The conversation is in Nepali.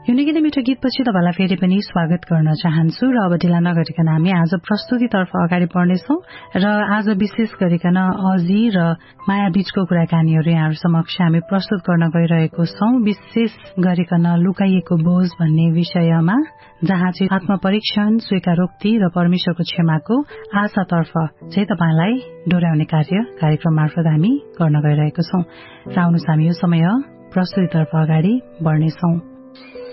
यो निकै मिठो गीतपछि तपाईलाई फेरि पनि स्वागत गर्न चाहन्छु र अब ढिला नगरिकन हामी आज प्रस्तुतितर्फ अगाडि बढ्नेछौं र आज विशेष गरिकन अजी र माया बीचको कुराकानीहरू यहाँहरु समक्ष हामी प्रस्तुत गर्न गइरहेको छौं। विशेष गरिकन लुकाइएको बोझ भन्ने विषयमा, जहाँ चाहिँ आत्मपरीक्षण, स्वीकारोक्ति र परमेश्वरको क्षमाको आशातर्फ चाहिँ तपाईलाई डोर्याउने कार्यक्रम मार्फत हामी गर्न गइरहेको छौं। र आउनुहोस् हामी यो समय प्रस्तुतितर्फ अगाडि बढ्नेछौं।